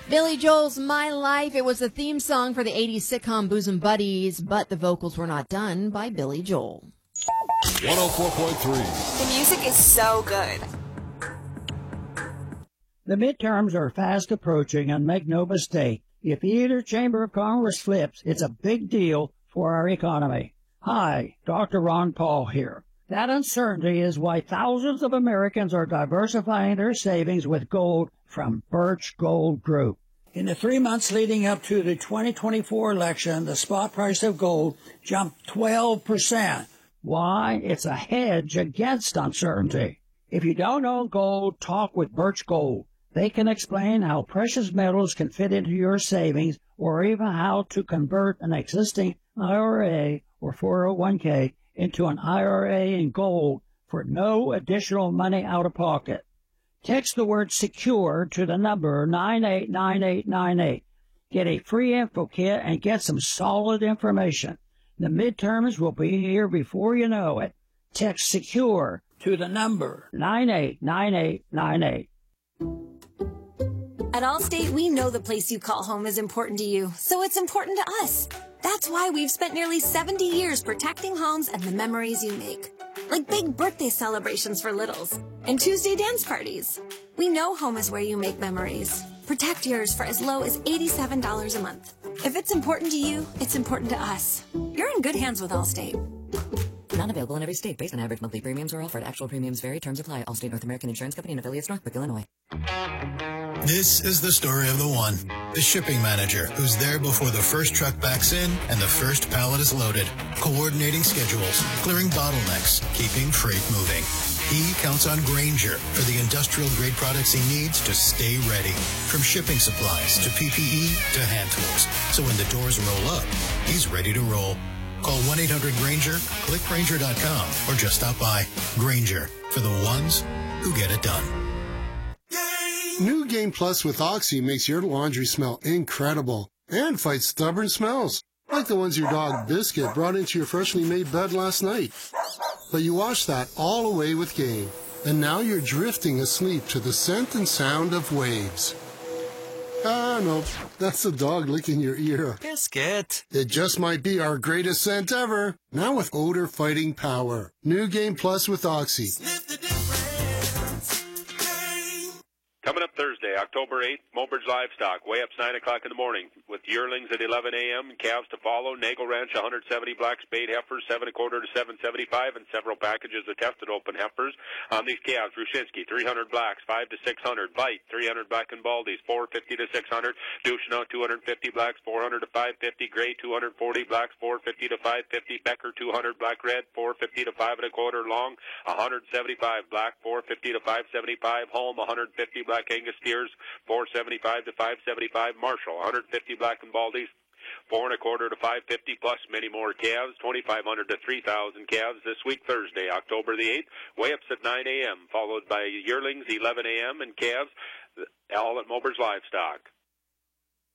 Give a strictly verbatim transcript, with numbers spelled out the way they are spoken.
Billy Joel's My Life. It was the theme song for the eighties sitcom Bosom Buddies, but the vocals were not done by Billy Joel. one oh four point three. The music is so good. The midterms are fast approaching, and make no mistake, if either chamber of Congress flips, it's a big deal for our economy. Hi, Doctor Ron Paul here. That uncertainty is why thousands of Americans are diversifying their savings with gold from Birch Gold Group. In the three months leading up to the twenty twenty-four election, the spot price of gold jumped twelve percent. Why? It's a hedge against uncertainty. If you don't own gold, talk with Birch Gold. They can explain how precious metals can fit into your savings, or even how to convert an existing I R A or four oh one k into an I R A in gold for no additional money out of pocket. Text the word SECURE to the number nine eight nine eight nine eight. Get a free info kit and get some solid information. The midterms will be here before you know it. Text SECURE to the number nine eight nine eight nine eight. At Allstate, we know the place you call home is important to you, so it's important to us. That's why we've spent nearly seventy years protecting homes and the memories you make. Like big birthday celebrations for littles and Tuesday dance parties. We know home is where you make memories. Protect yours for as low as eighty-seven dollars a month. If it's important to you, it's important to us. You're in good hands with Allstate. Not available in every state. Based on average monthly premiums or offered. Actual premiums vary. Terms apply. Allstate North American Insurance Company and affiliates, Northbrook, Illinois. This is the story of the one, the shipping manager, who's there before the first truck backs in and the first pallet is loaded, coordinating schedules, clearing bottlenecks, keeping freight moving. He counts on Grainger for the industrial-grade products he needs to stay ready, from shipping supplies to P P E to hand tools. So when the doors roll up, he's ready to roll. Call one eight hundred Grainger, click Grainger dot com, or just stop by. Grainger, for the ones who get it done. New Game Plus with Oxy makes your laundry smell incredible and fights stubborn smells, like the ones your dog Biscuit brought into your freshly made bed last night. But you washed that all away with Game, and now you're drifting asleep to the scent and sound of waves. Ah, no, that's the dog licking your ear. Biscuit. It just might be our greatest scent ever, now with odor-fighting power. New Game Plus with Oxy. Coming up Thursday, October eighth, Mobridge Livestock, way up's nine o'clock in the morning, with yearlings at eleven a.m., calves to follow, Nagel Ranch one hundred seventy black spayed heifers, seven a quarter to seven seventy-five, and several packages of tested open heifers. On these calves, Rushinsky, three hundred blacks, five to six hundred, Bite, three hundred black and baldies, four fifty to six hundred, Ducheneau, two hundred fifty blacks, four hundred to five fifty, Gray, two hundred forty blacks, four fifty to five fifty, Becker, two hundred black red, four fifty to five and a quarter, Long, one hundred seventy-five black, four fifty to five seventy-five, Holm, one hundred fifty black Angus steers, four seventy-five to five seventy-five, Marshall, one hundred fifty black and baldies, four and a quarter to five fifty, plus many more calves, twenty-five hundred to three thousand calves this week, Thursday, October the eighth, way ups at nine a.m., followed by yearlings eleven a.m. and calves, all at Mobridge Livestock.